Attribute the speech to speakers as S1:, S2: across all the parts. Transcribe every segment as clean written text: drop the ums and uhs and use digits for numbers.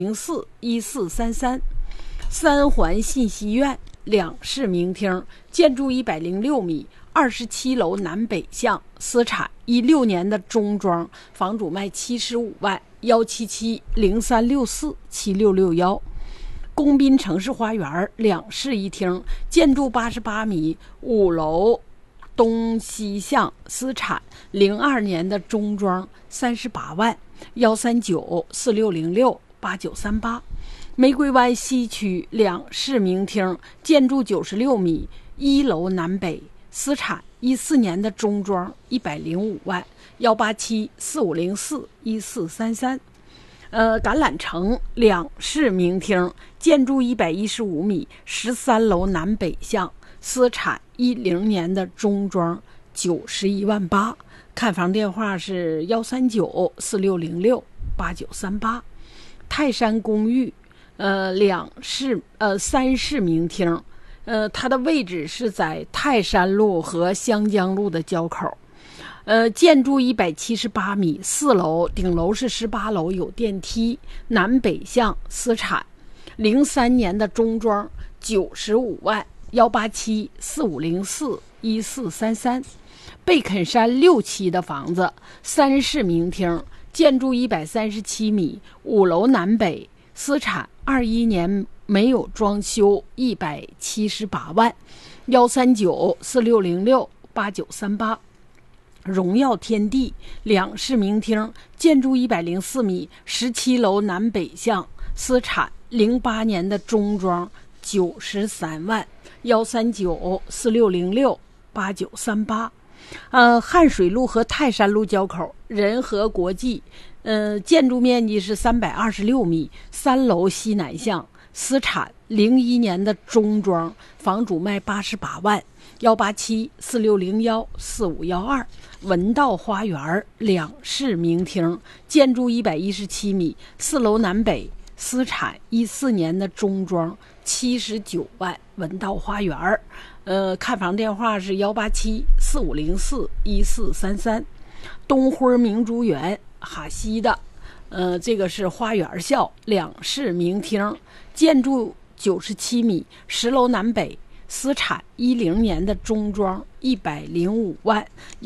S1: 041433。三环信息院两室明厅，建筑106米，27楼南北向，私产16年的中装，房主卖75万，17703647661。宫滨城市花园两室一厅，建筑88米，5楼东西向，私产02年的中装，38万，13946068938。玫瑰湾西区两室明厅，建筑96米，1楼南北，私产14年的中装，105万，18745041433。橄榄城两室明厅，建筑115米，13楼南北向，私产10年的中装，91万8。看房电话是13946068938。泰山公寓三室明厅，它的位置是在泰山路和湘江路的交口。建筑178米，4楼，顶楼是18楼，有电梯，南北向，私产03年的中装，95万，18745041433。贝肯山6期的房子，三室明厅，建筑137米，5楼南北，私产21年没有装修，178万，13946068938。荣耀天地两室明厅，建筑104米，17楼南北向，私产08年的中装，93万，13946068938。汉水路和泰山路交口，仁和国际，建筑面积是326米，3楼西南向，私产01年的中装，房主卖88万，18746014512。文道花园两室明厅，建筑117米，4楼南北，私产14年的中装，79万。文道花园看房电话是18745041433。东辉明珠园哈西的这个是花园校两室明厅，建筑97米，10楼南北，私产10年的中装，105万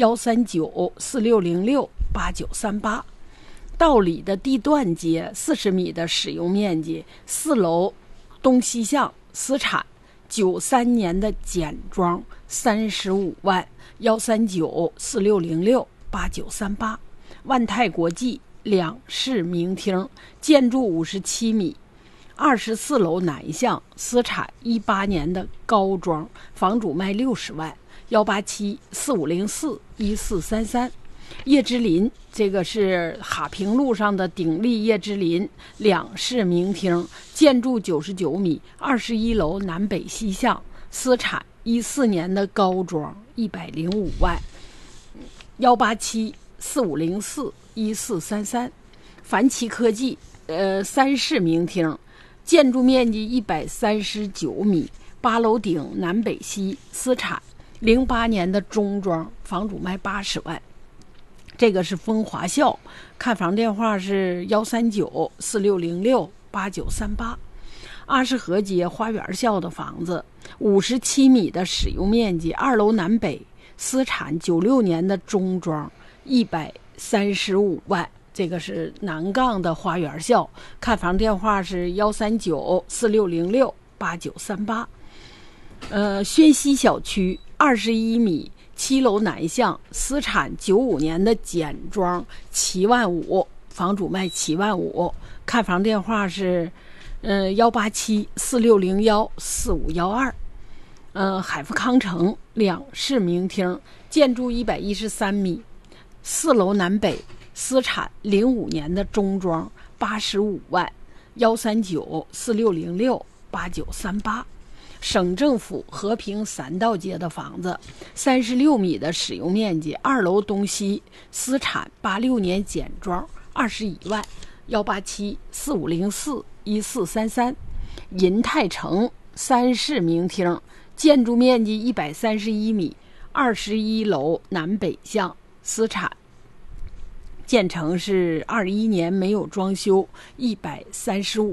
S1: ，13946068938。道里的地段街40米的使用面积，4楼东西向，私产93年的简装，35万，13946068938。万泰国际两室明厅，建筑57米，24楼南向，私产18年的高装，房主卖60万，18745041433。叶之林，这个是哈平路上的鼎力叶之林两室明厅，建筑99米，21楼南北西向，私产14年的高装，105万，18745041433。凡奇科技三室明厅，建筑面积139米，8楼顶南北西，私产08年的中装，房主卖80万。这个是风华校，看房电话是13946068938。阿什河街花园校的房子，57米的使用面积，2楼南北，私产96年的中装，135万。这个是南杠的花园校，看房电话是13946068938。宣西小区21米，7楼南向，私产95年的简装，7万5，房主卖7万5。看房电话是18746014512。海富康城两室明厅，建筑113米，4楼南北，私产05年的中装，85万，13946068938。省政府和平三道街的房子，36米的使用面积，2楼东西，私产86年简装，21万，18745041433。银泰城三室明厅，建筑面积131米，21楼南北向，私产建成是21年，没有装修，135